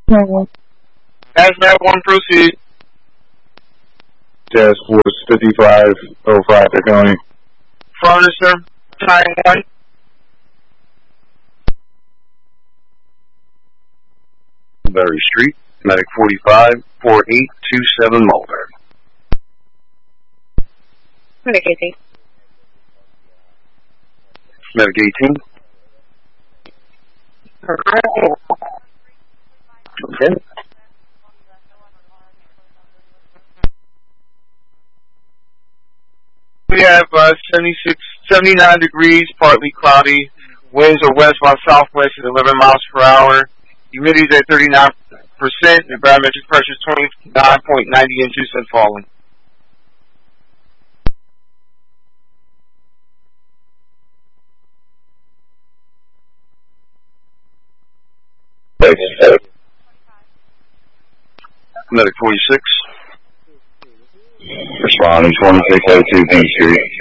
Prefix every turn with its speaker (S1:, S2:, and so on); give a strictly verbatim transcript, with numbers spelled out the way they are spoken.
S1: Hazmat one, proceed.
S2: Task Force fifty-five oh five, they're going.
S1: Affirmative, sir. Time one.
S3: Berry Street, Medic forty-five, four eight two seven Mulberry.
S4: Medic eighteen.
S3: Medic eighteen. Okay.
S1: We have uh, seventy-six, seventy-nine degrees, partly cloudy. Winds are west by southwest at eleven miles per hour. Humidity at thirty-nine percent. The barometric pressure is twenty-nine point nine zero inches and falling.
S3: Medic forty-six.
S2: Responding twenty-six oh two B Street.